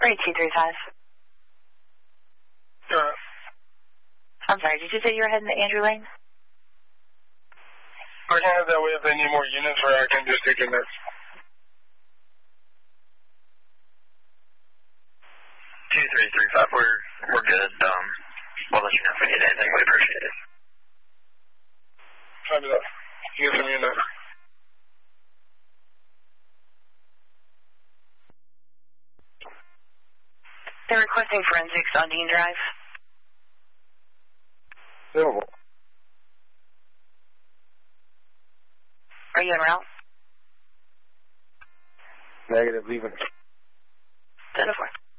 3235. I'm sorry, did you say you were heading to Andrew Lane? I can have that way if they need more units, or I can just take it next. 2335, we're good. We'll let you know if we need anything. We appreciate it. Fabulous. You get some units. They're requesting forensics on Dean Drive. Available. Are you en route? Negative, leaving. 10-4.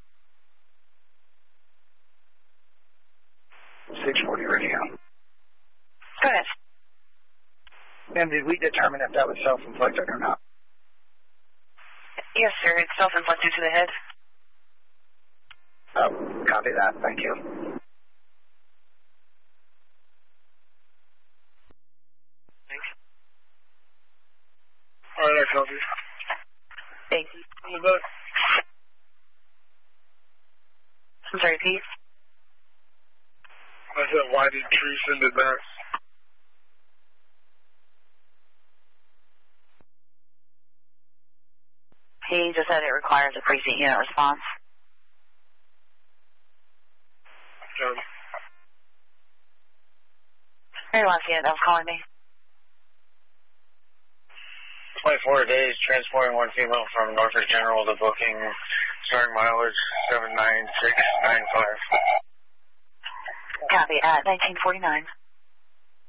640 radio. Go ahead. And did we determine if that was self-inflicted or not? Yes, sir. It's self-inflicted to the head. Oh, copy that. Thank you. Thanks. All right, I copy. Thank you. Hold back. I'm sorry, Pete. I said, why did Tree send it back? He just said it requires a precinct unit response. Very last unit that was calling me. 24 days, transporting one female from Norfolk General to booking, starting mileage 79695. Copy at 1949.